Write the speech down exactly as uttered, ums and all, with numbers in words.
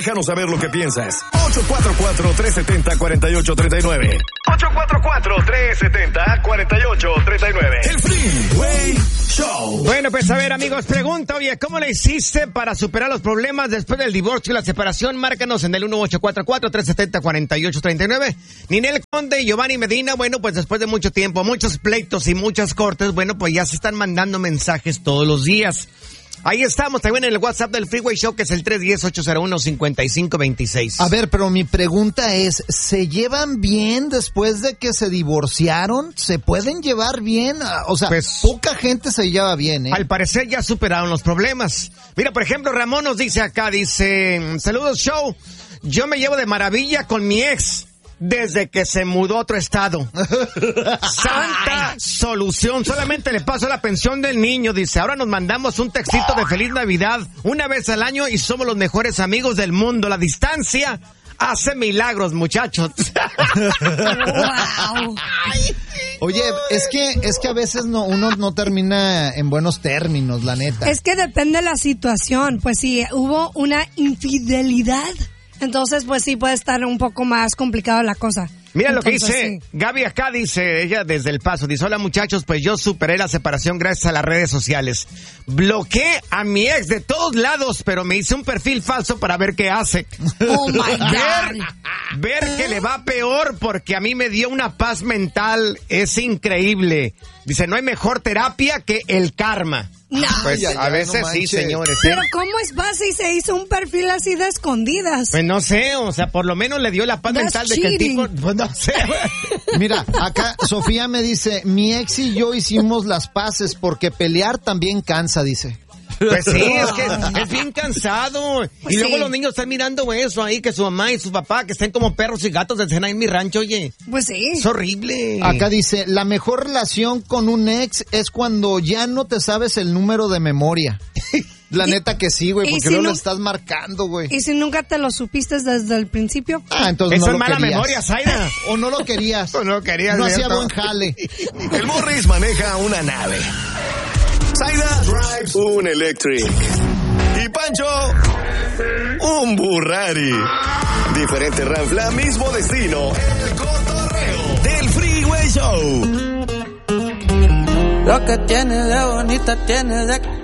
Déjanos saber lo que piensas. ocho cuatro cuatro, tres siete cero, cuatro ocho tres nueve. ocho cuatro cuatro, tres siete cero, cuatro ocho tres nueve. El Freeway Show. Bueno, pues a ver, amigos, pregunta, oye, ¿cómo le hiciste para superar los problemas después del divorcio y la separación? Márcanos en el uno ocho cuatro cuatro, tres siete cero, cuatro ocho tres nueve. Ninel Conde y Giovanni Medina, bueno, pues después de mucho tiempo, muchos pleitos y muchas cortes, bueno, pues ya se están mandando mensajes todos los días. Ahí estamos, también en el WhatsApp del Freeway Show, que es el tres uno cero, ocho cero uno, cinco cinco dos seis. A ver, pero mi pregunta es, ¿se llevan bien después de que se divorciaron? ¿Se pueden llevar bien? O sea, pues, poca gente se lleva bien, ¿eh? Al parecer ya superaron los problemas. Mira, por ejemplo, Ramón nos dice acá, dice, saludos, show, yo me llevo de maravilla con mi ex desde que se mudó a otro estado. Santa Ay. Solución, solamente le paso la pensión del niño, dice, ahora nos mandamos un textito de Feliz Navidad una vez al año y somos los mejores amigos del mundo. La distancia hace milagros, muchachos. Wow. Oye, es que es que a veces no uno no termina en buenos términos, la neta. Es que depende de la situación, pues si hubo una infidelidad, entonces, pues sí, puede estar un poco más complicada la cosa. Mira Entonces, lo que dice sí. Gaby acá, dice ella desde El Paso. Dice, hola muchachos, pues yo superé la separación gracias a las redes sociales. Bloqueé a mi ex de todos lados, pero me hice un perfil falso para ver qué hace. Oh my God. Ver, ver que le va peor porque a mí me dio una paz mental. Es increíble. Dice, no hay mejor terapia que el karma. No. Pues ya, ya, a veces no sí, señores. Pero ¿cómo es fácil? Se hizo un perfil así de escondidas. Pues no sé, o sea, por lo menos le dio la paz That's mental de cheating. que el tipo... Pues no sé. Mira, acá Sofía me dice, mi ex y yo hicimos las paces porque pelear también cansa, dice. Pues sí, es que es bien cansado. Pues y luego sí. los niños están mirando eso ahí, que su mamá y su papá, que estén como perros y gatos de cena en mi rancho, oye. Pues sí. Es horrible. Acá dice, la mejor relación con un ex es cuando ya no te sabes el número de memoria. La y, neta que sí, güey, porque si luego no, lo estás marcando, güey. ¿Y si nunca te lo supiste desde el principio? Ah, entonces Eso no es lo mala querías. memoria, Zaira. O no lo querías. O no lo querías. No hacía ¿cierto? buen jale. El Morris maneja una nave. Zaida drives un Electric. Y Pancho, un Burrari. Diferente ranfla, mismo destino. El cotorreo del Freeway Show. Lo que tiene de bonita tiene de